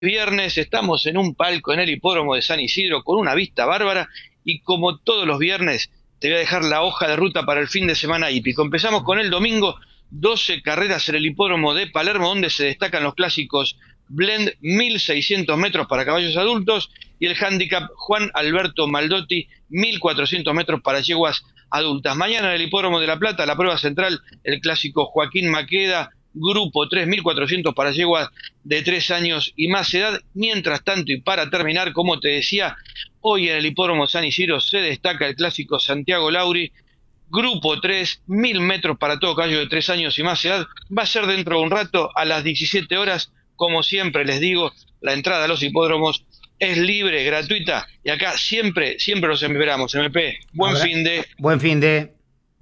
Viernes estamos en un palco en el hipódromo de San Isidro con una vista bárbara y como todos los viernes te voy a dejar la hoja de ruta para el fin de semana hípico. Empezamos con el domingo, 12 carreras en el hipódromo de Palermo donde se destacan los clásicos Blend 1600 metros para caballos adultos y el handicap Juan Alberto Maldotti 1400 metros para yeguas adultas. Mañana en el hipódromo de La Plata, la prueba central, el clásico Joaquín Maqueda, grupo 3, 1400 para yeguas de 3 años y más edad. Mientras tanto, y para terminar, como te decía, hoy en el hipódromo San Isidro se destaca el clásico Santiago Lauri, grupo 3, 1000 metros para todo caballo de 3 años y más edad. Va a ser dentro de un rato a las 17 horas. Como siempre les digo, la entrada a los hipódromos es libre, gratuita, y acá siempre los esperamos. MP, buen fin de... Buen fin de...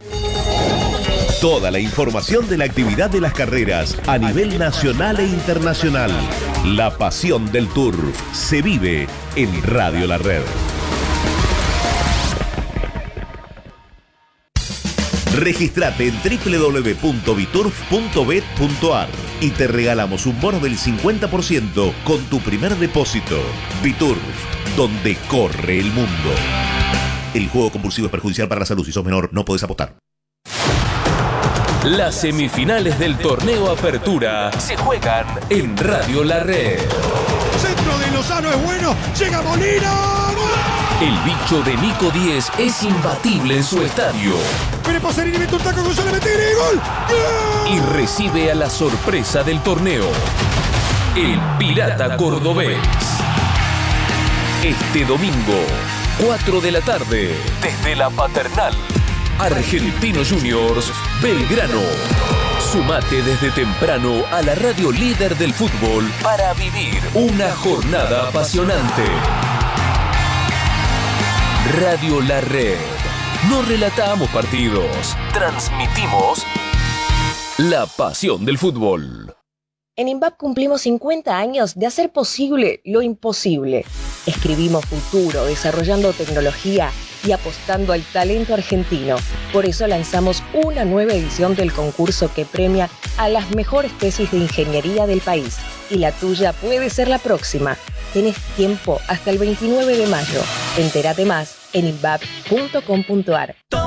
Toda la información de la actividad de las carreras a nivel nacional e internacional. La pasión del turf se vive en Radio La Red. Registrate en www.biturf.bet.ar y te regalamos un bono del 50% con tu primer depósito. Biturf, donde corre el mundo. El juego compulsivo es perjudicial para la salud. Si sos menor, no podés apostar. Las semifinales del torneo Apertura se juegan en Radio La Red. Centro de Lozano es bueno, llega Molina. El bicho de Nico Díez es imbatible en su estadio. Viene Pasarini, mete un taco, Gonzalo Metini, ¡gol! ¡Gol! Y recibe a la sorpresa del torneo, el Pirata Cordobés. Este domingo, 4 de la tarde, desde la Paternal. Argentino Juniors, Belgrano. Sumate desde temprano a la radio líder del fútbol para vivir una jornada apasionante. Radio La Red. No relatamos partidos, transmitimos la pasión del fútbol. En INVAP cumplimos 50 años de hacer posible lo imposible. Escribimos futuro, desarrollando tecnología y apostando al talento argentino. Por eso lanzamos una nueva edición del concurso que premia a las mejores tesis de ingeniería del país. Y la tuya puede ser la próxima. Tenés tiempo hasta el 29 de mayo. Entérate más en invap.com.ar.